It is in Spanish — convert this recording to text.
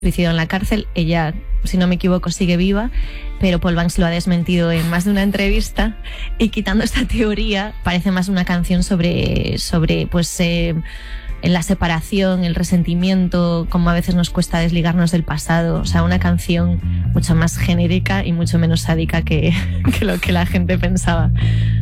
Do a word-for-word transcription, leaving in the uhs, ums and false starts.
suicidó en la cárcel. Ella, si no me equivoco, sigue viva, pero Paul Banks lo ha desmentido en más de una entrevista. Y quitando esta teoría, parece más una canción sobre, sobre pues, eh, la separación, el resentimiento, cómo a veces nos cuesta desligarnos del pasado. O sea, una canción mucho más genérica y mucho menos sádica que, que lo que la gente pensaba.